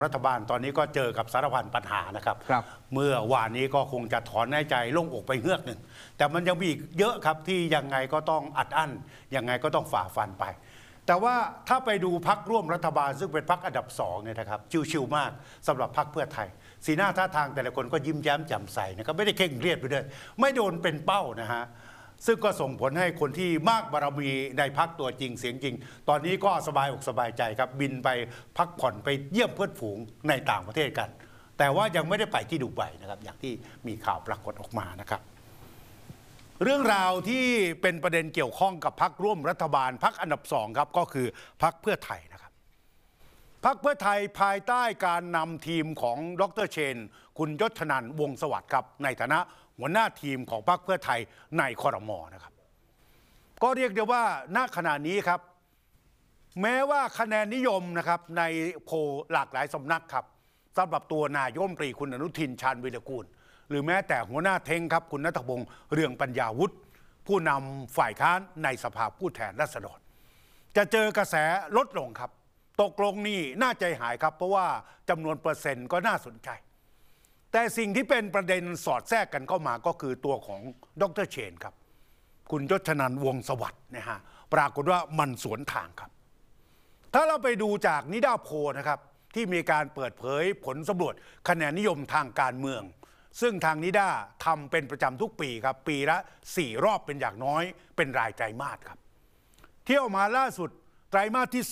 รัฐบาลตอนนี้ก็เจอกับสารพันปัญหานะครับเมื่อวานนี้ก็คงจะถอนหายใจโล่งอกไปเฮือกหนึ่งแต่มันยังมีอีกเยอะครับที่ยังไงก็ต้องอัดอั้นยังไงก็ต้องฝ่าฟันไปแต่ว่าถ้าไปดูพรรคร่วมรัฐบาลซึ่งเป็นพรรคอันดับ2เนี่ยนะครับชิวๆมากสำหรับพรรคเพื่อไทยสีหน้าท่าทางแต่ละคนก็ยิ้มแย้มแจ่มใสนะครับไม่ได้เคร่งเครียดไปด้วยไม่โดนเป็นเป้านะฮะซึ่งก็ส่งผลให้คนที่มากบารมีในพรรคตัวจริงเสียงจริงตอนนี้ก็สบายอกสบายใจครับบินไปพักผ่อนไปเยี่ยมเพื่อนฝูงในต่างประเทศกันแต่ว่ายังไม่ได้ไปที่ดูไบนะครับอย่างที่มีข่าวปรากฏออกมานะครับเรื่องราวที่เป็นประเด็นเกี่ยวข้องกับพรรคร่วมรัฐบาลพรรคอันดับ2ครับก็คือพรรคเพื่อไทยนะครับพรรคเพื่อไทยภายใต้การนำทีมของดร.เชนคุณยศนันท์วงศ์สวัสดิ์ครับในฐานะหัวหน้าทีมของพรรคเพื่อไทยในครม.นะครับก็เรียกได้ว่าณขณะนี้ครับแม้ว่าคะแนนนิยมนะครับในโพลหลากหลายสำนักครับสำหรับตัวนายกรัฐมนตรีคุณอนุทินชาญวีรกูลหรือแม้แต่หัวหน้าเท้งครับคุณณัฐพงษ์เรืองปัญญาวุฒิผู้นำฝ่ายค้านในสภาผู้แทนราษฎรจะเจอกระแสลดลงครับตกลงนี่น่าใจหายครับเพราะว่าจำนวนเปอร์เซ็นต์ก็น่าสนใจแต่สิ่งที่เป็นประเด็นสอดแทรกกันเข้ามาก็คือตัวของดร.เชนครับคุณยศนันท์วงศ์สวัสดิ์นะฮะปรากฏว่ามันสวนทางครับถ้าเราไปดูจากนิดาโพลนะครับที่มีการเปิดเผยผลสำรวจคะแนนนิยมทางการเมืองซึ่งทางนิด้าทำเป็นประจำทุกปีครับปีละ4 รอบเป็นอย่างน้อยเป็นรายไตรมาสครับเที่ยวมาล่าสุดไตรมาสที่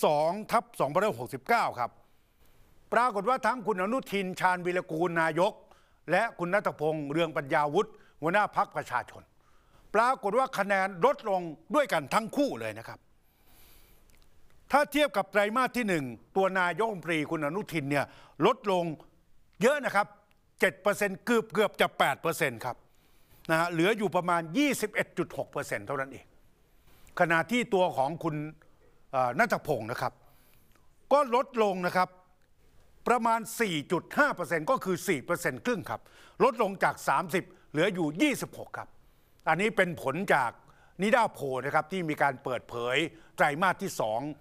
2/2569ครับปรากฏว่าทั้งคุณอนุทินชาญวีรกูลนายกและคุณณัฐพงษ์เรืองปัญญาวุฒิหัวหน้าพรรคประชาชนปรากฏว่าคะแนนลดลงด้วยกันทั้งคู่เลยนะครับถ้าเทียบกับไตรมาสที่1ตัวนายกรัฐมนตรีคุณอนุทินเนี่ยลดลงเยอะนะครับ7%เกือบจะ 8% ครับนะฮะเหลืออยู่ประมาณ 21.6% เท่านั้นเองขณะที่ตัวของคุณณัฐพงศ์นะครับก็ลดลงนะครับประมาณ 4.5% ก็คือ 4% ครึ่งครับลดลงจาก30เหลืออยู่26ครับอันนี้เป็นผลจากนิดาโพลนะครับที่มีการเปิดเผยไตรมาสที่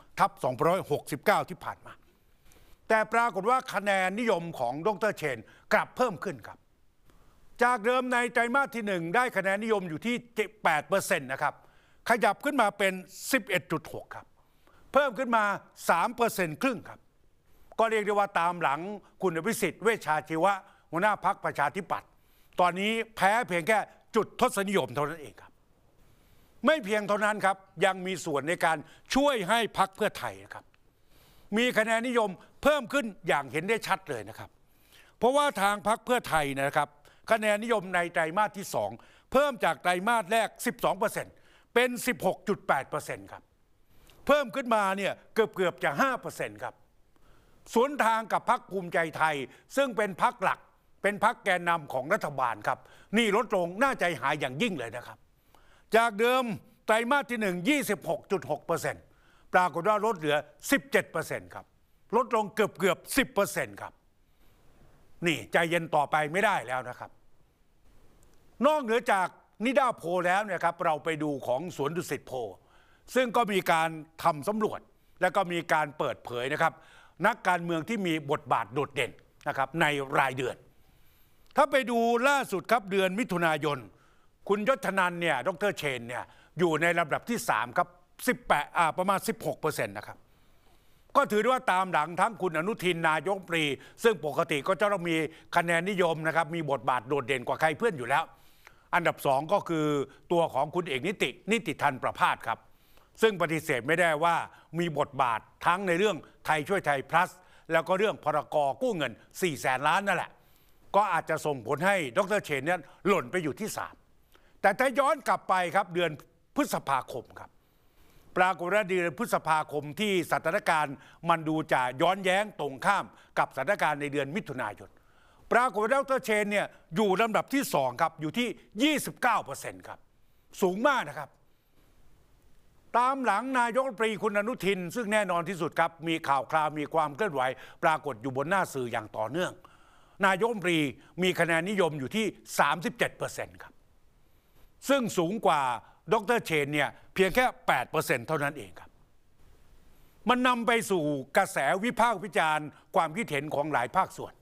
2/2569ที่ผ่านมาแต่ปรากฏว่าคะแนนนิยมของดร.เชนกลับเพิ่มขึ้นครับจากเดิมในไตรมาสที่1ได้คะแนนนิยมอยู่ที่ 8% นะครับขยับขึ้นมาเป็น 11.6 ครับเพิ่มขึ้นมา 3% ครึ่งครับก็เรียกได้ว่าตามหลังคุณอภิสิทธิ์เวชชาชีวะหัวหน้าพรรคประชาธิปัตย์ตอนนี้แพ้เพียงแค่จุดทศนิยมเท่านั้นเองครับไม่เพียงเท่านั้นครับยังมีส่วนในการช่วยให้พรรคเพื่อไทยนะครับมีคะแนนนิยมเพิ่มขึ้นอย่างเห็นได้ชัดเลยนะครับเพราะว่าทางพรรคเพื่อไทยนะครับคะแนนนิยมในไตรมาสที่2เพิ่มจากไตรมาสแรก 12% เป็น 16.8% ครับเพิ่มขึ้นมาเนี่ยเกือบจะ 5% ครับสวนทางกับพรรคภูมิใจไทยซึ่งเป็นพรรคหลักเป็นพรรคแกนนำของรัฐบาลครับนี่ลดลงน่าใจหายอย่างยิ่งเลยนะครับจากเดิมไตรมาสที่1 26.6%ปรากฏว่าลดเหลือ 17% ครับลดลงเกือบ 10% ครับนี่ใจเย็นต่อไปไม่ได้แล้วนะครับนอกเหนือจากนิดาโพลแล้วเนี่ยครับเราไปดูของสวนดุสิตโพลซึ่งก็มีการทำสำรวจและก็มีการเปิดเผยนะครับนักการเมืองที่มีบทบาทโดดเด่นนะครับในรายเดือนถ้าไปดูล่าสุดครับเดือนมิถุนายนคุณยศนันท์เนี่ยดร.เชนเนี่ยอยู่ในลำดับที่3ครับประมาณ 16% นะครับก็ถือว่าตามหลังทั้งคุณอนุทินนายกรัฐมนตรีซึ่งปกติก็จะต้องมีคะแนนนิยมนะครับมีบทบาทโดดเด่นกว่าใครเพื่อนอยู่แล้วอันดับ2ก็คือตัวของคุณเอกนิติธันประภาสครับซึ่งปฏิเสธไม่ได้ว่ามีบทบาททั้งในเรื่องไทยช่วยไทย plus แล้วก็เรื่องพรก.กู้เงิน 400,000 ล้านนั่นแหละก็อาจจะส่งผลให้ดร.เชนเนี่ยหล่นไปอยู่ที่3แต่ถ้าย้อนกลับไปครับเดือนพฤษภาคมครับปรากฏว่าเดือนพฤษภาคมที่สถานการณ์มันดูจะย้อนแย้งตรงข้ามกับสถานการณ์ในเดือนมิถุนายนปรากฏว่าดร.เชนเนี่ยอยู่ลำดับที่2ครับอยู่ที่ 29% ครับสูงมากนะครับตามหลังนายกรัฐมนตรีคุณอนุทินซึ่งแน่นอนที่สุดครับมีข่าวคราวมีความเคลื่อนไหวปรากฏอยู่บนหน้าสื่ออย่างต่อเนื่องนายกรัฐมนตรีมีคะแนนนิยมอยู่ที่ 37% ครับซึ่งสูงกว่าดร.เชนเนี่ยเพียงแค่ 8% เท่านั้นเองครับมันนำไปสู่กระแสวิพากษ์วิจารณ์ความคิดเห็นของหลายภาคส่วน